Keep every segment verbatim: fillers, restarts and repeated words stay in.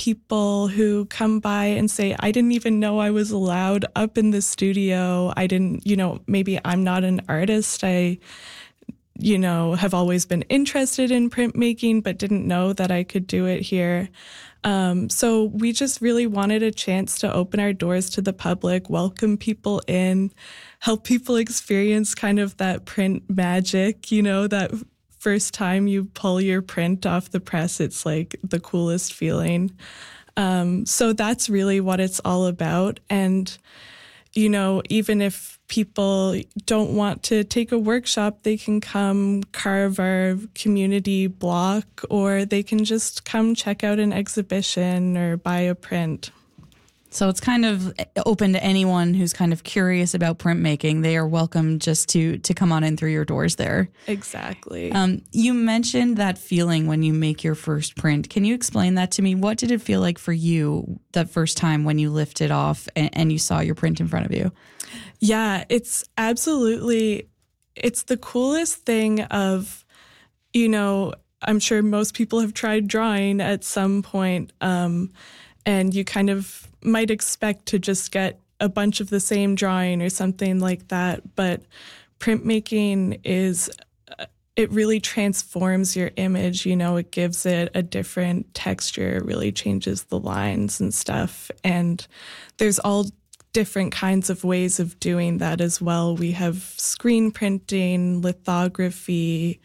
people who come by and say, I didn't even know I was allowed up in the studio. I didn't, you know, maybe I'm not an artist. I, you know, have always been interested in printmaking, but didn't know that I could do it here. Um, so we just really wanted a chance to open our doors to the public, welcome people in, help people experience kind of that print magic, you know, that first time you pull your print off the press, it's like the coolest feeling. Um, so that's really what it's all about. And, you know, even if people don't want to take a workshop, they can come carve our community block, or they can just come check out an exhibition or buy a print. So it's kind of open to anyone who's kind of curious about printmaking. They are welcome just to to come on in through your doors there. Exactly. Um, you mentioned that feeling when you make your first print. Can you explain that to me? What did it feel like for you that first time when you lifted off and, and you saw your print in front of you? Yeah, it's absolutely, it's the coolest thing of, you know, I'm sure most people have tried drawing at some point, um, and you kind of might expect to just get a bunch of the same drawing or something like that. But printmaking is, it really transforms your image. You know, it gives it a different texture, it really changes the lines and stuff. And there's all different kinds of ways of doing that as well. We have screen printing, lithography,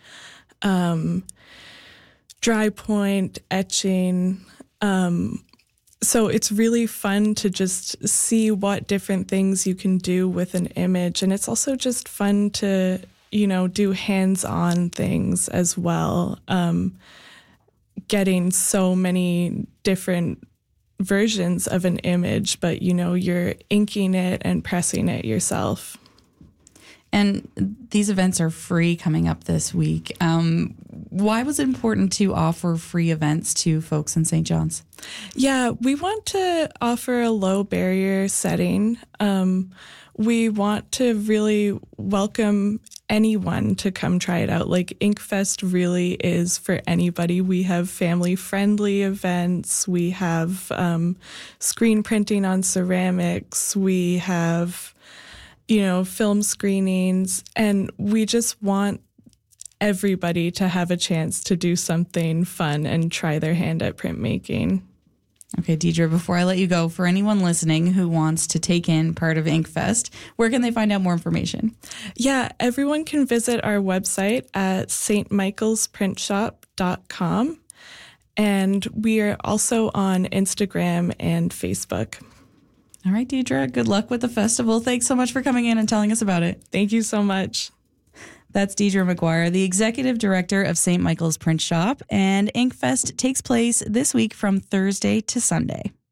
um, dry point, etching, um, so it's really fun to just see what different things you can do with an image. And it's also just fun to, you know, do hands-on things as well. Um, getting so many different versions of an image, but, you know, you're inking it and pressing it yourself. And these events are free coming up this week. Um, why was it important to offer free events to folks in Saint John's? Yeah, we want to offer a low barrier setting. Um, we want to really welcome anyone to come try it out. Like Inkfest really is for anybody. We have family friendly events. We have um, screen printing on ceramics. We have, you know, film screenings, and we just want everybody to have a chance to do something fun and try their hand at printmaking. Okay, Deidre, before I let you go, for anyone listening who wants to take in part of Inkfest, where can they find out more information? Yeah, everyone can visit our website at s t michaels print shop dot com, and we are also on Instagram and Facebook. All right, Deidre, good luck with the festival. Thanks so much for coming in and telling us about it. Thank you so much. That's Deidre McGuire, the Executive Director of Saint Michael's Print Shop, and Inkfest takes place this week from Thursday to Sunday.